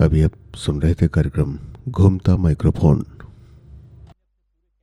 अभी आप सुन रहे थे कार्यक्रम घूमता माइक्रोफोन।